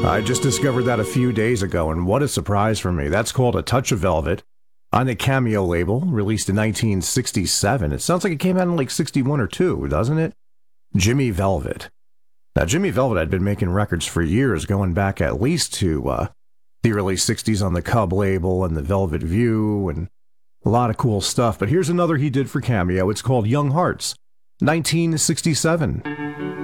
I just discovered that a few days ago, and what a surprise for me. That's called A Touch of Velvet on the Cameo label, released in 1967. It sounds like it came out in like 61 or 2, doesn't it? Jimmy Velvet. Now, Jimmy Velvet had been making records for years, going back at least to the early 60s on the Cub label and the Velvet View, and a lot of cool stuff. But here's another he did for Cameo. It's called Young Hearts, 1967.